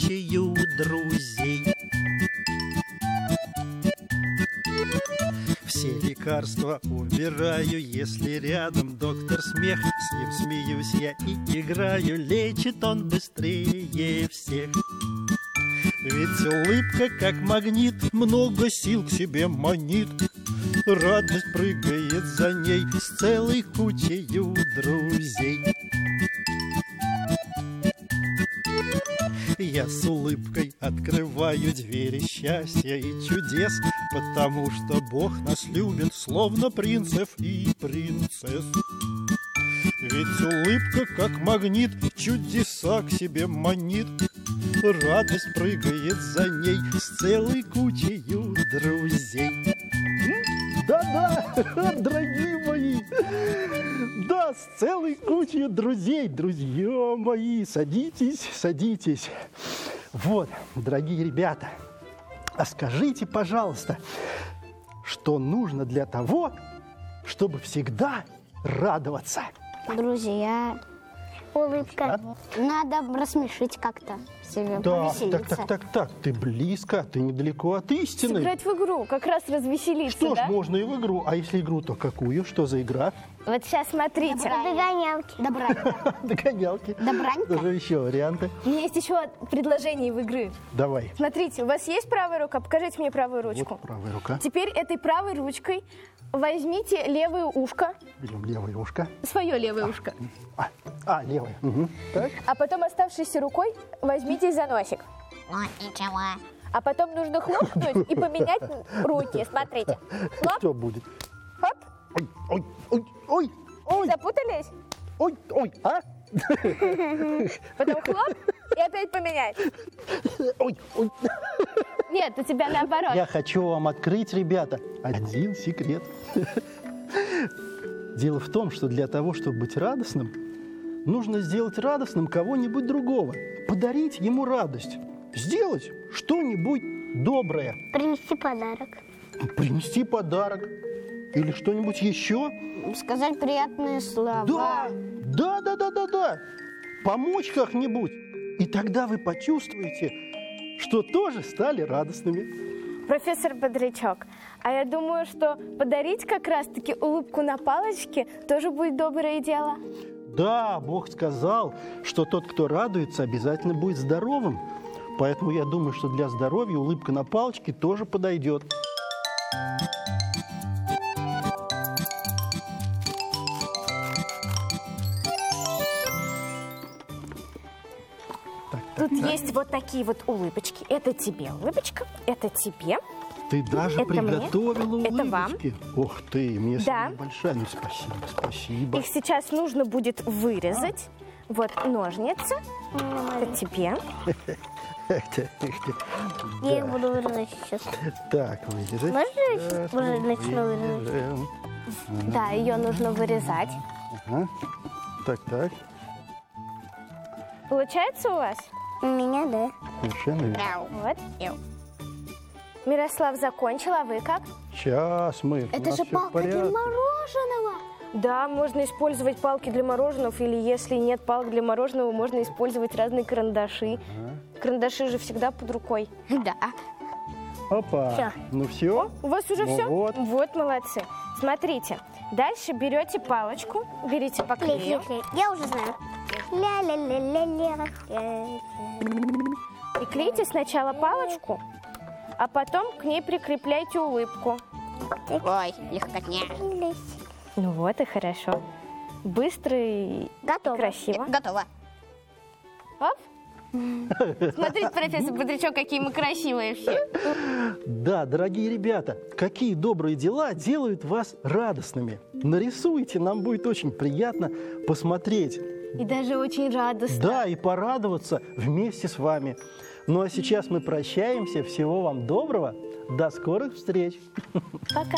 кучею друзей. Все лекарства убираю, если рядом доктор Смех. С ним смеюсь я и играю, лечит он быстрее всех. Ведь улыбка, как магнит, много сил к себе манит. Радость прыгает за ней с целой кучею друзей. Я с улыбкой открываю двери счастья и чудес, потому что Бог нас любит, словно принцев и принцесс. Ведь улыбка, как магнит, чудеса к себе манит. Радость прыгает за ней с целой кучею друзей. Да-да, дорогие мои, да, с целой кучей друзей, друзья мои, садитесь, садитесь. Вот, дорогие ребята, а скажите, пожалуйста, что нужно для того, чтобы всегда радоваться? Друзья, улыбка. Надо рассмешить как-то себя, повеселиться. Так, ты близко, ты недалеко от истины. Сыграть в игру, как раз развеселиться, Что да? ж, можно и в игру. А если игру, то какую? Что за игра? Вот сейчас смотрите. Догонялки. Добранька. Догонялки. Добранька. Даже еще варианты. У меня есть еще предложение в игры. Давай. Смотрите, у вас есть правая рука? Покажите мне правую ручку. Вот правая рука. Теперь этой правой ручкой возьмите левое ушко, Берем левое ушко. свое левое ушко, Левое. Угу. Так. а потом оставшейся рукой возьмитесь за носик. Ой, ничего. А потом нужно хлопнуть и поменять руки. Смотрите. Хлоп, Что будет? хоп. Ой. Запутались? Ой. Потом хлоп и опять поменять. Ой. Нет, у тебя наоборот. Я хочу вам открыть, ребята, один секрет. Дело в том, что для того, чтобы быть радостным, нужно сделать радостным кого-нибудь другого. Подарить ему радость. Сделать что-нибудь доброе. Принести подарок. Принести подарок. Или что-нибудь еще. Сказать приятные слова. Да. Помочь как-нибудь. И тогда вы почувствуете, что тоже стали радостными. Профессор Бодрячок, а я думаю, что подарить как раз-таки улыбку на палочке тоже будет доброе дело. Да, Бог сказал, что тот, кто радуется, обязательно будет здоровым. Поэтому я думаю, что для здоровья улыбка на палочке тоже подойдет. Тут есть вот такие вот улыбочки. Это тебе улыбочка, это тебе. Ты даже Это мне, приготовила это вам. улыбочки. Ох ты, мне Да. самая большая. Ну, спасибо. Их сейчас нужно будет вырезать. Вот ножницы. Это тебе. Я их буду вырезать сейчас. Так, вырезать. Можно я уже начну вырезать? Вырежем. Да, ее нужно вырезать. Ага. Так. Получается у вас? У меня, да. Совершенно верно. Вот. Мирослав закончил, а вы как? Сейчас мы. у Это нас же всё в палка для порядке. мороженого. Да, можно использовать палки для мороженого, или если нет палок для мороженого, можно использовать разные карандаши. Карандаши же всегда под рукой. Да. Опа. Всё. Ну все. У вас уже Ну все? вот. Молодцы. Смотрите, дальше берете палочку, берите по клею Клей. Я уже знаю. Ля-ля-ля-ля-ля. и клейте сначала палочку, а потом к ней прикрепляйте улыбку. Ой, легкотня. Ну вот и хорошо. Быстро и Готово. красиво. Готово. Оп. Смотрите, профессор Бодрячок, какие мы красивые все. Да, дорогие ребята, какие добрые дела делают вас радостными. Нарисуйте, нам будет очень приятно посмотреть. И даже очень радостно. Да, и порадоваться вместе с вами. Ну а сейчас мы прощаемся. Всего вам доброго. До скорых встреч. Пока.